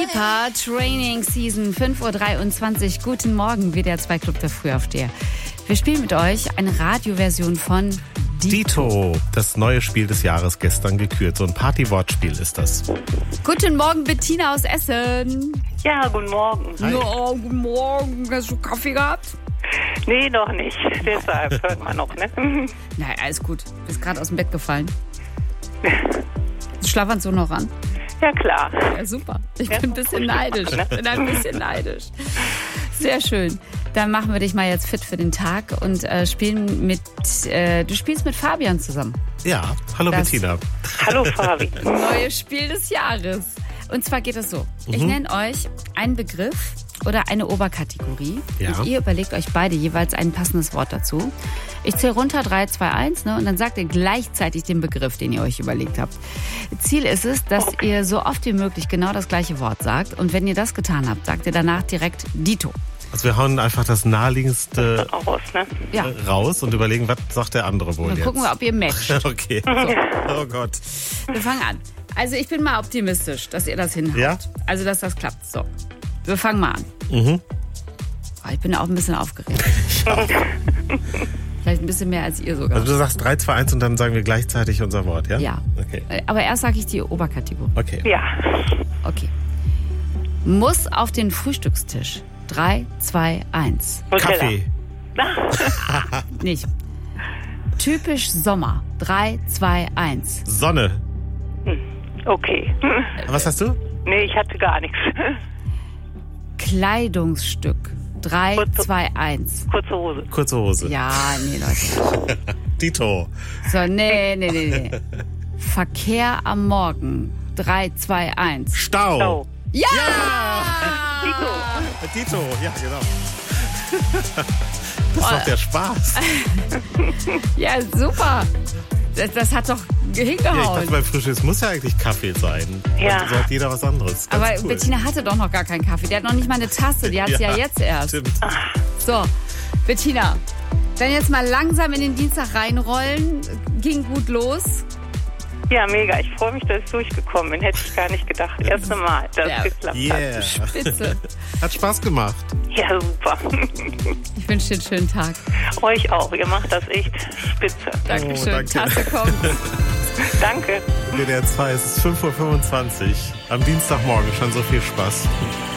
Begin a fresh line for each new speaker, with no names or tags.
Viper Training Season 5:23 Uhr. Guten Morgen, WDR 2 Club der Frühaufsteher. Wir spielen mit euch eine Radioversion von
Dito, das neue Spiel des Jahres, gestern gekürt. So ein Party-Wortspiel ist das.
Guten Morgen, Bettina aus Essen.
Ja, guten Morgen.
Hi.
No, guten Morgen. Hast du Kaffee gehabt?
Nee, noch nicht. Deshalb hört man noch, ne?
Nein, alles gut. Bist gerade aus dem Bett gefallen. Schlafanzug noch an?
Ja, klar.
Ja, super. Ich bin ein bisschen neidisch. Sehr schön. Dann machen wir dich mal jetzt fit für den Tag und spielen mit, du spielst mit Fabian zusammen.
Ja, hallo Bettina.
Hallo, Fabi.
Neues Spiel des Jahres. Und zwar geht es so. Ich nenne euch einen Begriff oder eine Oberkategorie.
Ja.
Und ihr überlegt euch beide jeweils ein passendes Wort dazu. Ich zähle runter, 3, 2, 1, und dann sagt ihr gleichzeitig den Begriff, den ihr euch überlegt habt. Ziel ist es, dass ihr so oft wie möglich genau das gleiche Wort sagt. Und wenn ihr das getan habt, sagt ihr danach direkt Dito.
Also wir hauen einfach das naheliegendste
Raus, ne?
Ja.
raus und überlegen, was sagt der andere wohl
Dann
jetzt.
gucken wir, ob ihr matcht.
Okay. Oh Gott.
Wir fangen an. Also ich bin mal optimistisch, dass ihr das hinhaut.
Ja?
Also, dass das klappt. So, wir fangen mal an.
Mhm.
Oh, ich bin auch ein bisschen aufgeregt. Vielleicht ein bisschen mehr als ihr sogar.
Also du sagst 3, 2, 1 und dann sagen wir gleichzeitig unser Wort, ja?
Ja.
Okay.
Aber erst sage ich die Oberkategorie.
Okay.
Ja.
Okay. Muss auf den Frühstückstisch. 3, 2, 1.
Nutella.
Kaffee.
Nicht. Typisch Sommer. 3, 2, 1.
Sonne.
Okay.
Was hast du?
Nee, ich hatte gar nichts.
Kleidungsstück. 3,
Kurze-
2, 1.
Kurze Hose.
Kurze Hose.
Ja, nee, Leute.
Dito.
So, nee. Verkehr am Morgen. 3, 2, 1.
Stau.
Oh.
Ja!
Dito, ja, genau. Das macht ja Spaß.
Ja, super. Das hat doch
Ja, ich
hingehauen.
dachte, beim Frühstück, es muss ja eigentlich Kaffee sein.
Ja.
Und so hat jeder was anderes. Ganz
Aber
cool.
Bettina hatte doch noch gar keinen Kaffee. Die hat noch nicht mal eine Tasse. Die hat sie ja jetzt erst.
Stimmt.
So, Bettina, dann jetzt mal langsam in den Dienstag reinrollen. Ging gut los.
Ja, mega. Ich freue mich, dass ich durchgekommen bin. Hätte ich gar nicht gedacht. Erste Mal, dass
Ja.
es geklappt
Yeah.
Spitze.
Hat Spaß gemacht.
hat. Ja, super.
Ich wünsche dir einen schönen Tag.
Euch auch. Ihr macht das echt spitze.
Dankeschön.
danke.
Tasse kommt.
Danke.
WDR 2, es ist 5:25 Uhr. Am Dienstagmorgen schon so viel Spaß.